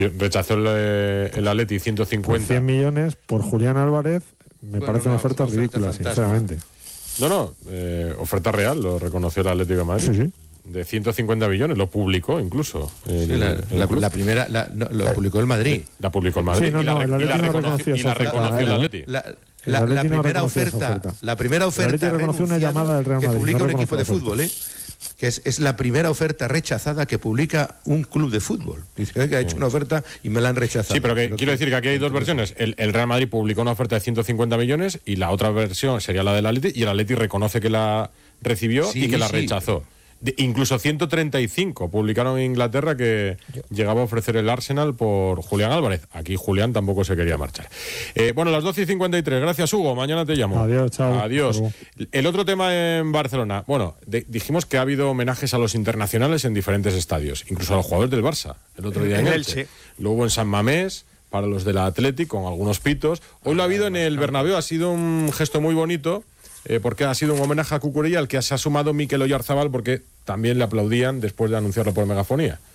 Rechazó el Atleti 150. 100 millones por Julián Álvarez, me parece una oferta ridícula, sinceramente. No, oferta real, lo reconoció el Atlético de Madrid. Sí. De 150 millones, lo publicó incluso. La primera lo publicó el Madrid. La publicó el Madrid. Sí, no, el Atleti no reconoció esa oferta. Reconoció el Atleti. La primera oferta reconoció una llamada del Real Madrid, que publica no un equipo de reconoció fútbol, que es la primera oferta rechazada que publica un club de fútbol. Dice que ha hecho una oferta y me la han rechazado. Sí, pero quiero decir que aquí hay dos versiones. El Real Madrid publicó una oferta de 150 millones y la otra versión sería la del Atleti, y el Atleti reconoce que la recibió y que la rechazó. Incluso 135 publicaron en Inglaterra que llegaba a ofrecer el Arsenal por Julián Álvarez. Aquí Julián tampoco se quería marchar. Bueno, las 12:53. Gracias, Hugo. Mañana te llamo. Adiós, chao. Adiós. El otro tema en Barcelona. Bueno, dijimos que ha habido homenajes a los internacionales en diferentes estadios, incluso a los jugadores del Barça. El otro día en Elche. Lo hubo en San Mamés para los del Athletic con algunos pitos. Hoy lo ha habido en el Bernabéu. Ha sido un gesto muy bonito. Porque ha sido un homenaje a Cucurella al que se ha sumado Mikel Oyarzabal, porque también le aplaudían después de anunciarlo por megafonía.